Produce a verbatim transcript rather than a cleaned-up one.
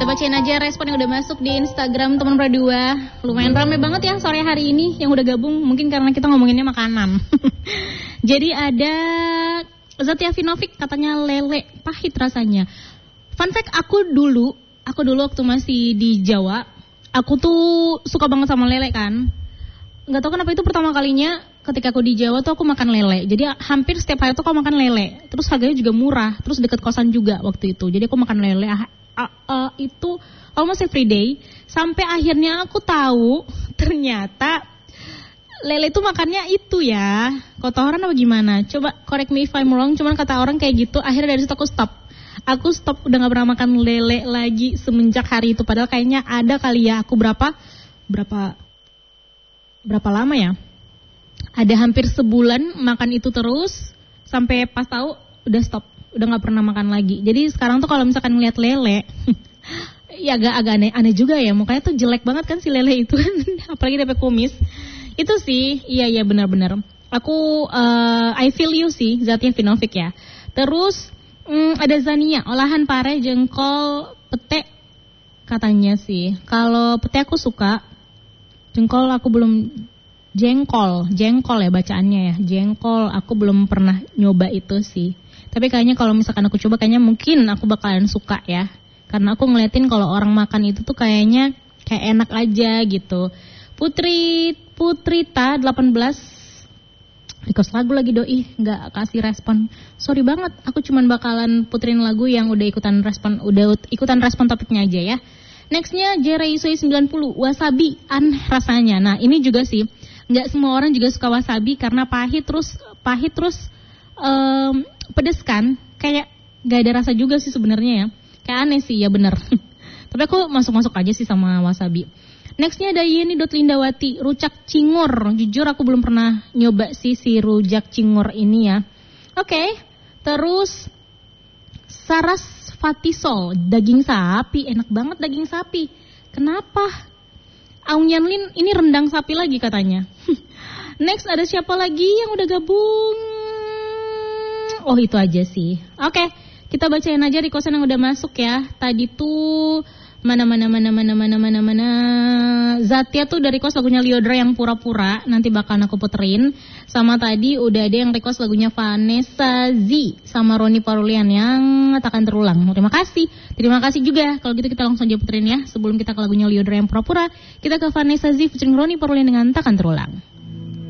bacain aja respon yang udah masuk di Instagram teman berdua. Lumayan ramai banget ya sore hari ini yang udah gabung. Mungkin karena kita ngomonginnya makanan. Jadi ada Zatia Vinovic katanya lele pahit rasanya. Fun fact, aku dulu, aku dulu waktu masih di Jawa, aku tuh suka banget sama lele kan. Nggak tahu kenapa itu pertama kalinya ketika aku di Jawa tuh aku makan lele. Jadi hampir setiap hari tuh aku makan lele. Terus harganya juga murah. Terus deket kosan juga waktu itu. Jadi aku makan lele uh, uh, itu almost every day. Sampai akhirnya aku tahu ternyata lele itu makannya itu ya. Kotoran apa gimana? Coba correct me if I'm wrong. Cuman kata orang kayak gitu. Akhirnya dari situ aku stop. Aku stop udah gak pernah makan lele lagi semenjak hari itu. Padahal kayaknya ada kali ya. Aku berapa Berapa Berapa lama ya? Ada hampir sebulan makan itu terus, sampai pas tahu udah stop, udah nggak pernah makan lagi. Jadi sekarang tuh kalau misalkan ngeliat lele, ya agak agak aneh, aneh juga ya, mukanya tuh jelek banget kan si lele itu, apalagi dapat kumis. Itu sih, iya iya benar-benar. Aku uh, I feel you sih, Zatia Vinovic ya. Terus um, ada Zania, olahan pare, jengkol, pete katanya sih. Kalau pete aku suka, jengkol aku belum. Jengkol, jengkol ya bacaannya ya, jengkol. Aku belum pernah nyoba itu sih. Tapi kayaknya kalau misalkan aku coba, kayaknya mungkin aku bakalan suka ya. Karena aku ngeliatin kalau orang makan itu tuh kayaknya kayak enak aja gitu. Putri, Putrita delapan belas request lagu lagi doi, nggak kasih respon. Sorry banget, aku cuman bakalan puterin lagu yang udah ikutan respon, udah ikutan respon topiknya aja ya. Nextnya Jereisoi sembilan puluh, wasabi aneh rasanya. Nah ini juga sih, nggak semua orang juga suka wasabi karena pahit terus pahit terus um, pedes kan, kayak nggak ada rasa juga sih sebenarnya ya, kayak aneh sih ya bener. Tapi aku masuk-masuk aja sih sama wasabi. Nextnya ada Yeni Dot Lindawati, rujak cingur. Jujur aku belum pernah nyoba sih si rujak cingur ini ya. Oke, okay. Terus Saras Fatisol, daging sapi, enak banget daging sapi. Kenapa? Aung Yanlin, ini rendang sapi lagi katanya. Next ada siapa lagi yang udah gabung? Oh itu aja sih. Oke, okay, kita bacain aja requestan yang udah masuk ya. Tadi tuh mana mana mana mana mana mana mana Zatia tuh dari request lagunya Liodra yang pura-pura, nanti bakalan aku puterin. Sama tadi udah ada yang request lagunya Vanessa Z sama Roni Parulian yang takkan terulang. Terima kasih, terima kasih juga. Kalau gitu kita langsung aja puterin ya. Sebelum kita ke lagunya Liodra yang pura-pura, kita ke Vanessa Z featuring Roni Parulian dengan takkan terulang.